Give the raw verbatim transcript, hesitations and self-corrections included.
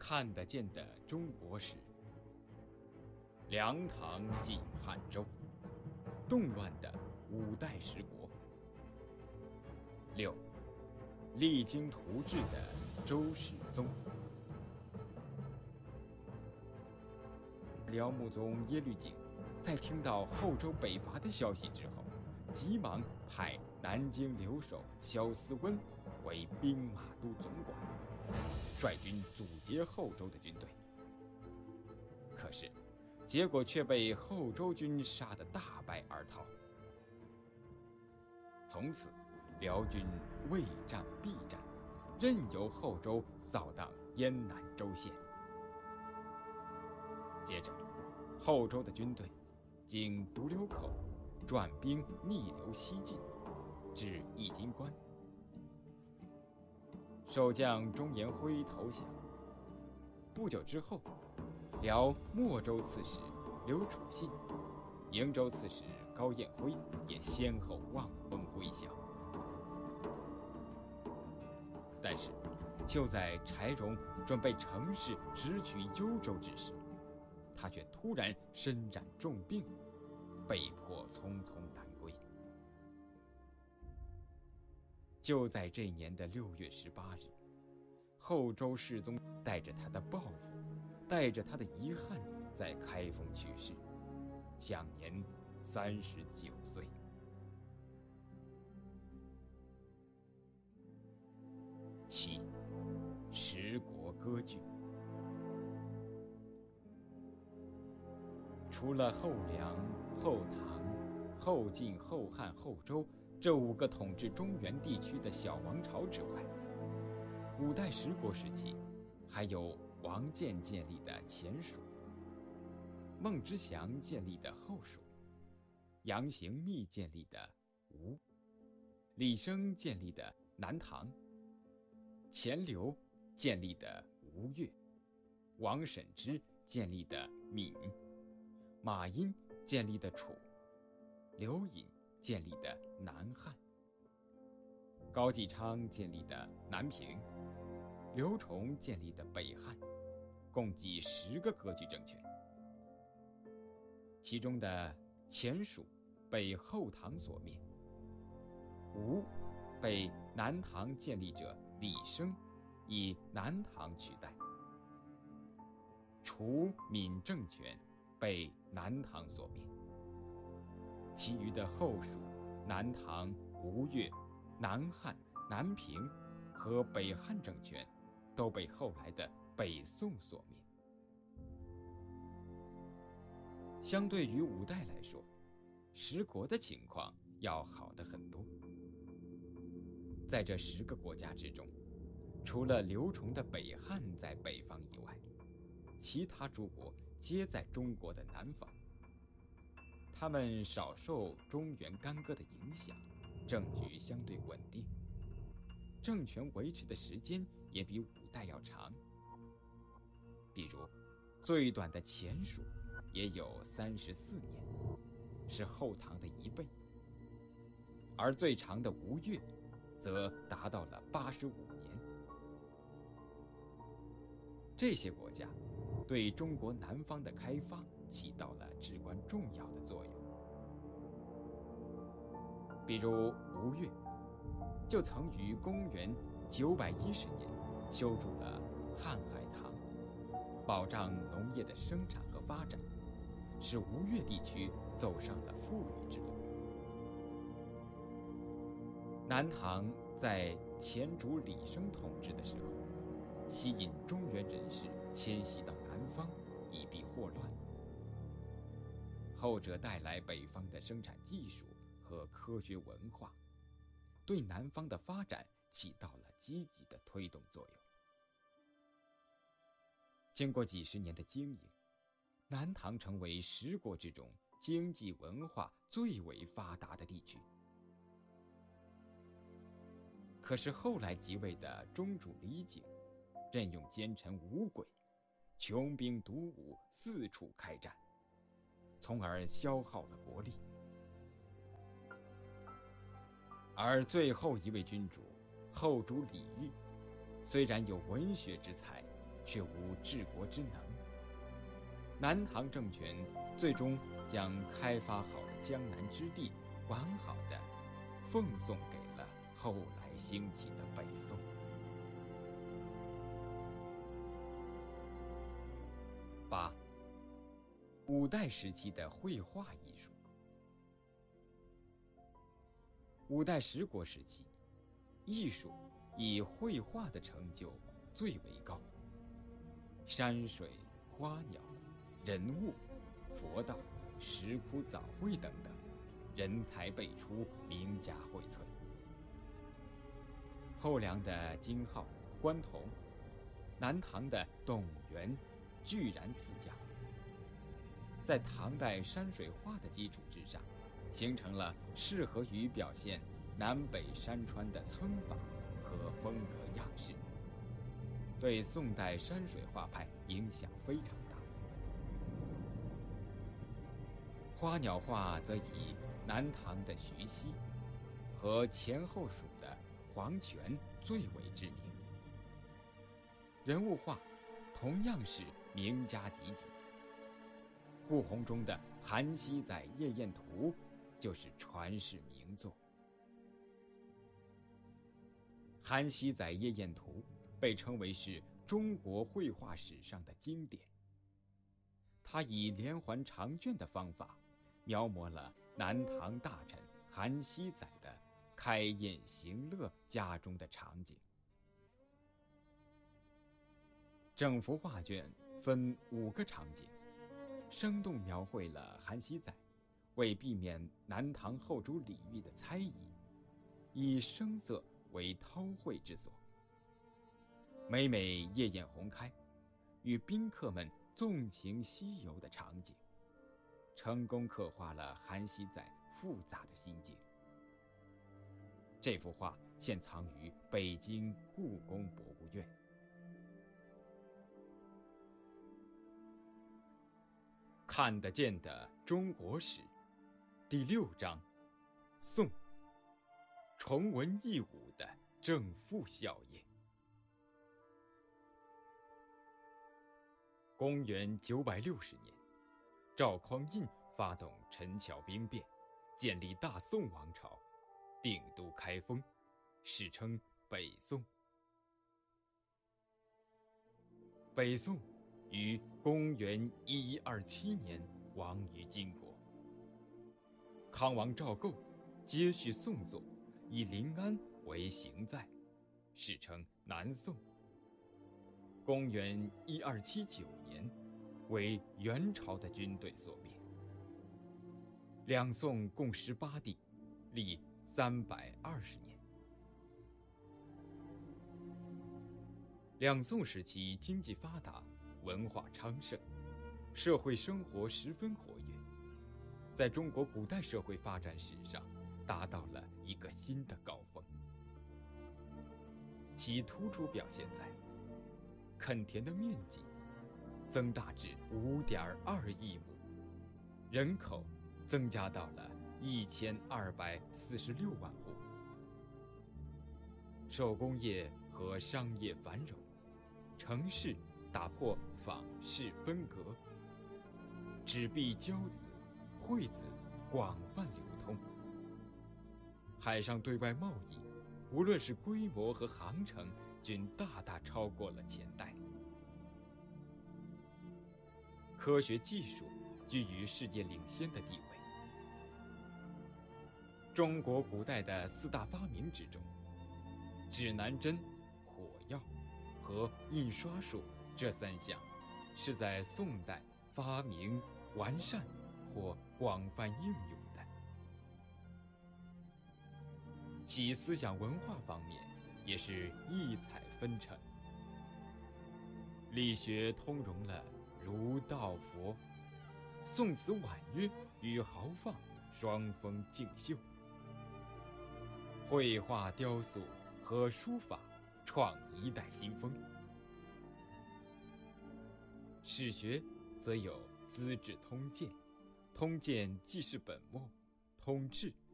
看得见的中国史。梁唐晋汉周，动乱的五代十国。六，励精图治的周世宗。辽穆宗耶律璟在听到后周北伐的消息之后，急忙派南京留守萧思温为兵马都总管，率军阻截后周的军队。可是结果却被后周军杀得大败而逃。从此辽军未战必战，任由后周扫荡燕南州县。接着后周的军队经独流口转兵逆流西进，至易津关。守将钟颜辉投降。不久之后，辽莫州刺史刘处信、瀛州刺史高彦辉也先后望风归降。但是就在柴荣准备乘势直取幽州之时，他却突然身染重病，被迫匆匆南归。就在这年的六月十八日，后周世宗带着他的抱负，带着他的遗憾，在开封去世，享年三十九岁。七，十国割据。除了后梁、后唐、后晋、后汉、后周这五个统治中原地区的小王朝之外，五代十国时期还有王建建立的前蜀，孟知祥建立的后蜀，杨行密建立的吴，李生建立的南唐，钱镠建立的吴越，王审知建立的闽，马殷建立的楚，刘隐建立的南汉，高继昌建立的南平，刘崇建立的北汉，共计十个割据政权。其中的前蜀被后唐所灭，吴被南唐建立者李生以南唐取代，楚闽政权被南唐所灭，其余的后蜀、南唐、吴越、南汉、南平和北汉政权都被后来的北宋所灭。相对于五代来说，十国的情况要好得很多。在这十个国家之中，除了刘崇的北汉在北方以外，其他诸国皆在中国的南方。他们少受中原干戈的影响，政局相对稳定，政权维持的时间也比五代要长。比如最短的前蜀也有三十四年，是后唐的一倍，而最长的吴越则达到了八十五年。这些国家对中国南方的开发起到了至关重要的作用。比如吴越就曾于公元九百一十年修筑了瀚海塘，保障农业的生产和发展，使吴越地区走上了富裕之路。南唐在前主李生统治的时候，吸引中原人士迁徙到南方，以避祸乱。后者带来北方的生产技术和科学文化，对南方的发展起到了积极的推动作用。经过几十年的经营，南唐成为十国之中经济文化最为发达的地区。可是后来即位的中主李璟任用奸臣吴轨，穷兵黩武，四处开战，从而消耗了国力。而最后一位君主后主李煜，虽然有文学之才， 却无治国之能。南唐政权最终将开发好的江南之地完好的奉送给了后来兴起的北宋。八、五代时期的绘画艺术。五代十国时期，艺术以绘画的成就最为高，山水、花鸟、人物、佛道、石窟藻绘等等，人才辈出，名家荟萃。后梁的金浩、关同，南唐的董源、巨然四家，在唐代山水画的基础之上，形成了适合于表现南北山川的皴法和风格样式，对宋代山水画派影响非常大。花鸟画则以南唐的徐熙和前后蜀的黄权最为知名。人物画同样是名家济济，顾闳中的《韩熙载夜宴图》就是传世名作。《韩熙载夜宴图》被称为是中国绘画史上的经典。它以连环长卷的方法，描摹了南唐大臣韩熙载的开宴行乐家中的场景。整幅画卷分五个场景，生动描绘了韩熙载为避免南唐后主李煜的猜疑，以声色为韬晦之所。每每夜宴红开，与宾客们纵情西游的场景，成功刻画了韩熙载复杂的心境。这幅画现藏于北京故宫博物院。看得见的中国史第六章：宋，重文抑武的正负效应。公元九百六十年，赵匡胤发动陈桥兵变，建立大宋王朝，定都开封，史称北宋。北宋于公元一一二七年亡于金国。康王赵构接续宋作，以临安为行在，史称南宋。公元一二七九年，为元朝的军队所灭。两宋共十八帝，历三百二十年。两宋时期经济发达，文化昌盛，社会生活十分活跃，在中国古代社会发展史上达到了一个新的高峰。其突出表现在垦田的面积增大至 五点二亿亩，人口增加到了一千二百四十六万户，手工业和商业繁荣，城市打破坊市分隔，纸币交子、惠子广泛流通。海上对外贸易，无论是规模和航程，均大大超过了前代。科学技术居于世界领先的地位。中国古代的四大发明之中，指南针、火药和印刷术这三项是在宋代发明、完善或广泛应用的。其思想文化方面也是异彩纷呈，理学通融了儒道佛，宋词婉约与豪放双峰竞秀，绘画雕塑和书法创一代新风。史学则有《资治通鉴》，通鉴记事本末，通志